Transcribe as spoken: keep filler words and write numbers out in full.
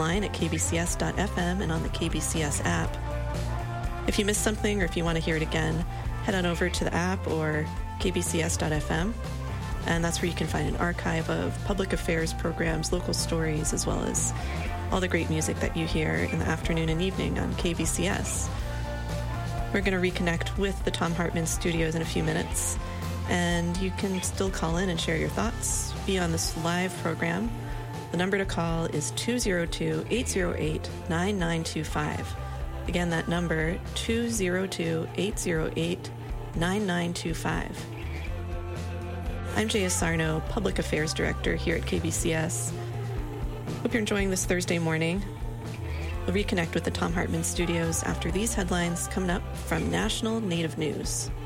online at k b c s dot f m and on the K B C S app. If you missed something or if you want to hear it again, head on over to the app or k b c s dot f m, and that's where you can find an archive of public affairs programs, local stories, as well as all the great music that you hear in the afternoon and evening on K B C S. We're going to reconnect with the Thom Hartmann Studios in a few minutes, and you can still call in and share your thoughts, be on this live program. The number to call is two oh two, eight oh eight, nine nine two five. Again, that number, two oh two, eight oh eight, nine nine two five. I'm Jaya Sarno, Public Affairs Director here at K B C S. Hope you're enjoying this Thursday morning. We'll reconnect with the Thom Hartmann Studios after these headlines coming up from National Native News.